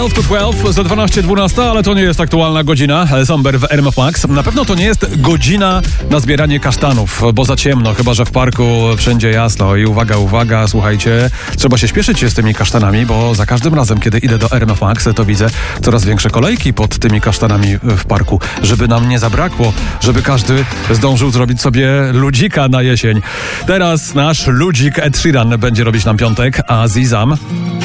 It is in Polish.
12 to 12, za 12:12, ale to nie jest aktualna godzina. Somber w RMF Max. Na pewno to nie jest godzina na zbieranie kasztanów, bo za ciemno, chyba że w parku wszędzie jasno. I uwaga, słuchajcie, trzeba się śpieszyć z tymi kasztanami, bo za każdym razem, kiedy idę do RMF Max, to widzę coraz większe kolejki pod tymi kasztanami w parku. Żeby nam nie zabrakło, żeby każdy zdążył zrobić sobie ludzika na jesień. Teraz nasz ludzik Ed Sheeran będzie robić nam piątek, a Zizam